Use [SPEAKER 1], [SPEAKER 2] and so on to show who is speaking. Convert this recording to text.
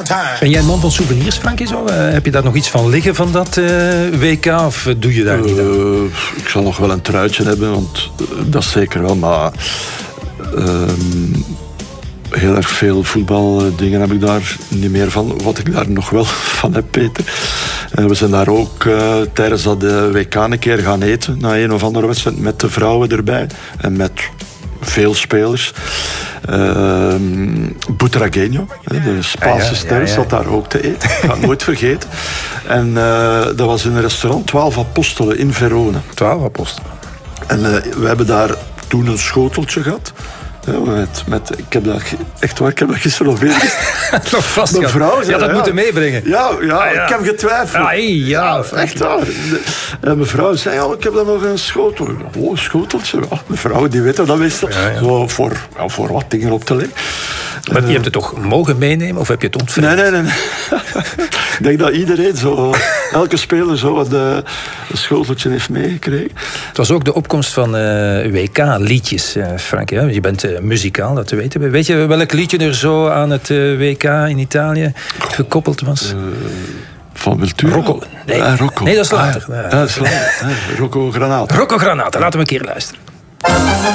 [SPEAKER 1] Ben jij een man van souvenirs, Frankie? Zo? Heb je daar nog iets van liggen van dat WK? Of doe je daar niet aan?
[SPEAKER 2] Ik zal nog wel een truitje hebben, want dat is zeker wel. Maar heel erg veel voetbaldingen heb ik daar niet meer van. Wat ik daar nog wel van heb, Peter. We zijn daar ook tijdens dat WK een keer gaan eten. Na een of andere wedstrijd met de vrouwen erbij. En met veel spelers. Butragueño, de Spaanse ster, zat daar ook te eten. Ik ga het nooit vergeten. En dat was in een restaurant 12 Apostelen in Verona.
[SPEAKER 1] 12 Apostelen.
[SPEAKER 2] En we hebben daar toen een schoteltje gehad. Ik heb dat gisteren nog weer.
[SPEAKER 1] Nog vast.
[SPEAKER 2] Mevrouw
[SPEAKER 1] zei, dat moeten meebrengen.
[SPEAKER 2] Ja, ik heb getwijfeld. Echt waar. En mevrouw zei, ik heb dan nog een schotel. Oh, een schoteltje. Mevrouw, die weet dat meestal. Zo voor wat dingen op te leggen.
[SPEAKER 1] Maar je hebt het toch mogen meenemen? Of heb je het ontvreemd?
[SPEAKER 2] Nee. Ik denk dat iedereen elke speler zo een schoteltje heeft meegekregen.
[SPEAKER 1] Het was ook de opkomst van WK-liedjes, Frank. Je bent muzikaal, dat weten we. Weet je welk liedje er zo aan het WK in Italië gekoppeld was?
[SPEAKER 2] Van Wiltura?
[SPEAKER 1] Rocco.
[SPEAKER 2] Rocco.
[SPEAKER 1] Nee, dat is later.
[SPEAKER 2] Rocco Granata.
[SPEAKER 1] Rocco Granata, laten we een keer luisteren.